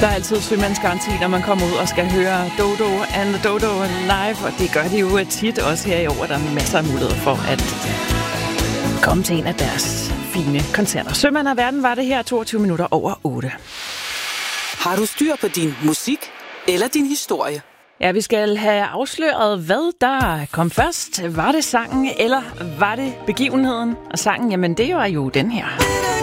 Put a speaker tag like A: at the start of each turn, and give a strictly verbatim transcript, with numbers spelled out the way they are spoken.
A: Der er altid sømandsgaranti, når man kommer ud og skal høre Dodo and the Dodo live, og det gør de jo tit også her i år. Der er masser af muligheder for at komme til en af deres fine koncerter. Sømand af verden var det her toogtyve minutter over otte.
B: Har du styr på din musik eller din historie?
A: Ja, vi skal have afsløret, hvad der kom først. Var det sangen, eller var det begivenheden? Og sangen, jamen det var jo den her.